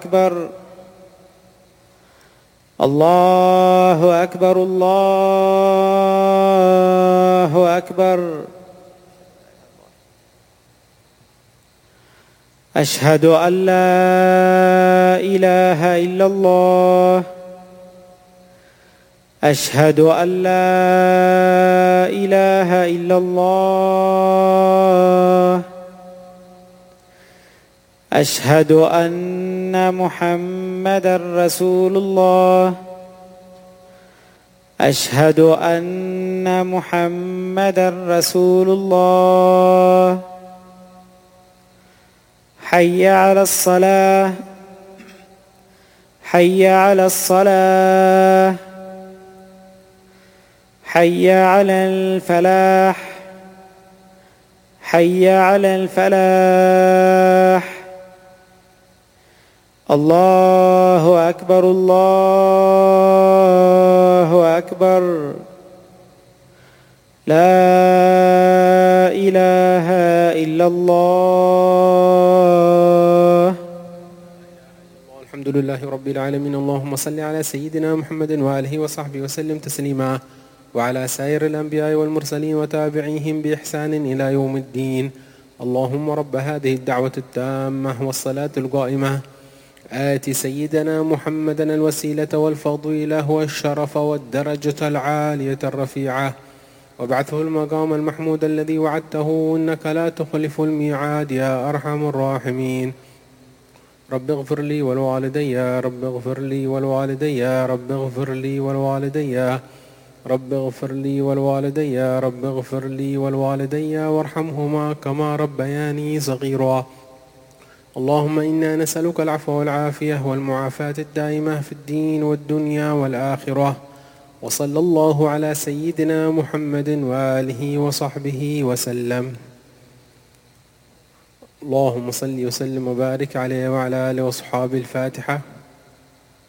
أكبر. الله أكبر. الله أكبر. أشهد أن لا إله إلا الله. أشهد أن لا إله إلا الله. أشهد أن محمدًا رسول الله. أشهد أن محمدًا رسول الله. حي على الصلاة. حي على الصلاة. حي على الفلاح. حي على الفلاح. الله أكبر. الله أكبر. لا إله إلا الله. الحمد لله رب العالمين. اللهم صل على سيدنا محمد وآله وصحبه وسلم تسليما، وعلى سائر الأنبياء والمرسلين وتابعيهم بإحسان إلى يوم الدين. اللهم رب هذه الدعوة التامة والصلاة القائمة آت سيدنا محمدا الوسيلة والفضيلة والشرف والدرجة العالية الرفيعة، وابعثه المقام المحمود الذي وعدته إنك لا تخلف الميعاد يا أرحم الراحمين. رب اغفر لي ولوالدي، رب اغفر لي ولوالدي، رب اغفر لي ولوالدي، رب اغفر لي ولوالدي، رب اغفر لي ولوالدي وارحمهما كما ربياني صغيرا. اللهم إنا نسألك العفو والعافية والمعافاة الدائمة في الدين والدنيا والآخرة. وصلى الله على سيدنا محمد وآله وصحبه وسلم. اللهم صل وسلم وبارك عليه وعلى آله وصحابه. الفاتحة.